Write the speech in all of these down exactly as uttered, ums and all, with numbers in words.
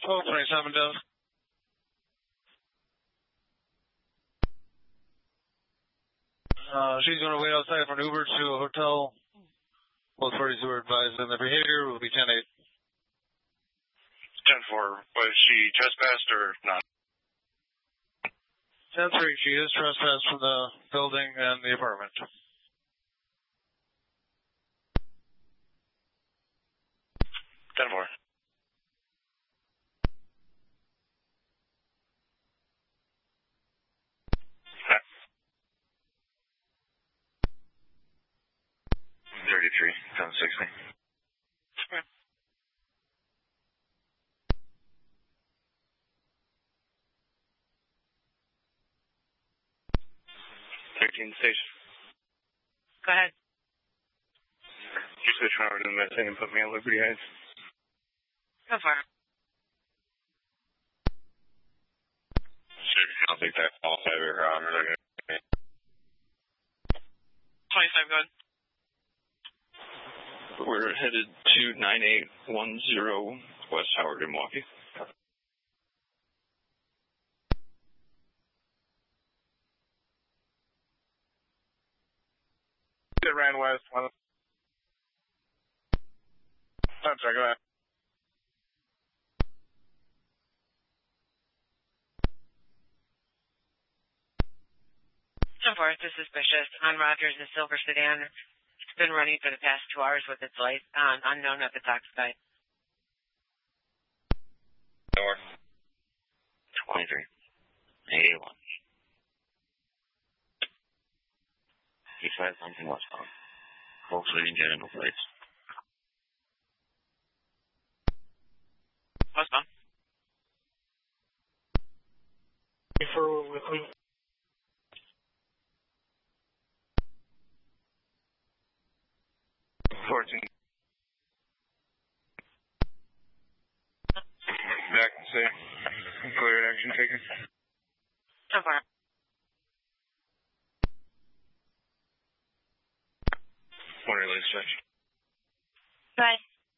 twelve twenty-seven does. Uh, she's going to wait outside for an Uber to a hotel. Both parties were advised and the behavior will be ten eight. ten four. Was she trespassed or not? ten three. She is trespassed from the building and the apartment. ten four. thirty-three, ten sixty. Okay. thirteen station. Go ahead. You switch over to the missing and put me on Liberty Heights. Go for it. Sure, I'll take that call. Um, twenty-five, go ahead. We're headed to nine eight one zero West Howard in Milwaukee. It ran west. One. I'm sorry, go ahead. ten four, this is suspicious. On Rogers, the silver sedan. It's been running for the past two hours with its lights on, unknown at the dock side. Door. twenty-three. eighty-one. He said something westbound. Hopefully he didn't get into plates. Westbound. For with me. fourteen. Back and say, clear action taken. ten four. One release switch. Bye.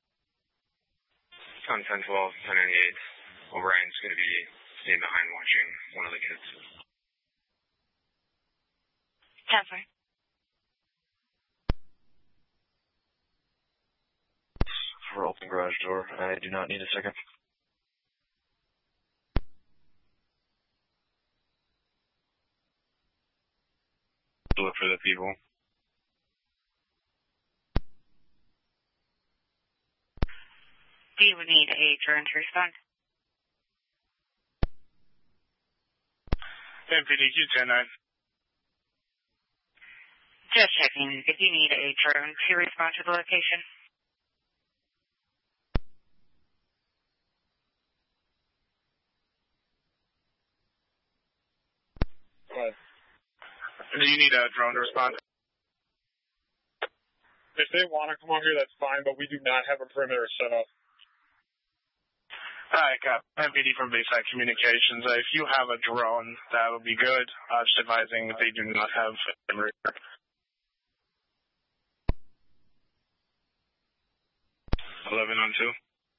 On ten twelve, ten ninety-eight. O'Brien's going to be staying behind watching one of the kids. ten four. For open garage door, I do not need a second. Look for the people. Do you need a drone to respond? M P D Q ten nine. Just checking. If you need a drone to respond to the location. Do you need a drone to respond? If they want to come over here, that's fine, but we do not have a perimeter set up. All right, Cap. M P D from Bayside Communications. Uh, if you have a drone, that would be good. Uh, just advising that they do not have a perimeter. eleven on two.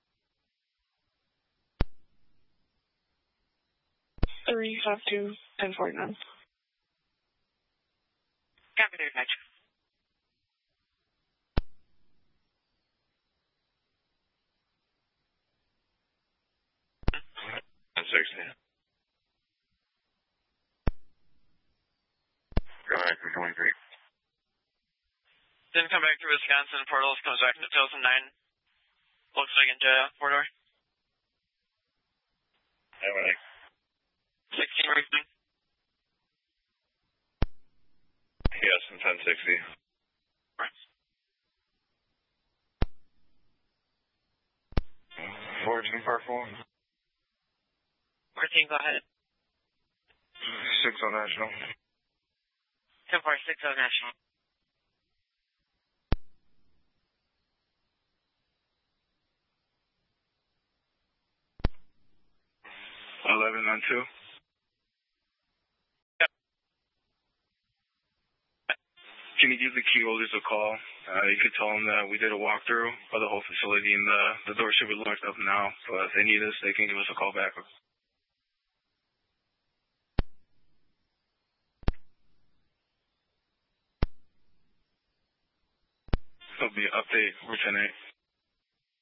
Three, five, two, ten forty-nine. Copy there, Patch. sixty. Go ahead for twenty-three. Then come back to Wisconsin, portals, comes back to two thousand nine. Looks like into four door. Everything. sixteen racing. Yes, and ten sixty. Right. fourteen par four. fourteen, go ahead. six on national. ten four, six oh national. eleven on two. Can to give the key holders a call. Uh, you could tell them that we did a walkthrough of the whole facility and the, the door should be locked up now. But if they need us, they can give us a call back. There'll be an update, Lieutenant.